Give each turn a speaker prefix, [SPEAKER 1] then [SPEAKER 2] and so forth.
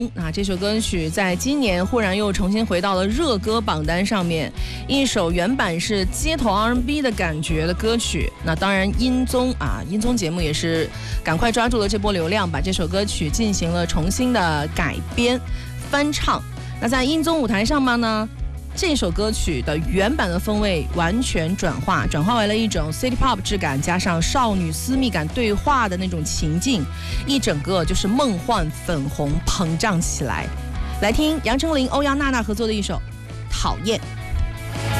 [SPEAKER 1] 这首歌曲在今年忽然又重新回到了热歌榜单上面，一首原版是街头 R&B 的感觉的歌曲。那当然音综节目也是赶快抓住了这波流量，把这首歌曲进行了重新的改编翻唱。那在音综舞台上面呢，这首歌曲的原版的风味完全转化为了一种 City Pop 质感，加上少女私密感对话的那种情境，一整个就是梦幻粉红膨胀起来。来听杨丞琳、欧阳娜娜合作的一首《讨厌》。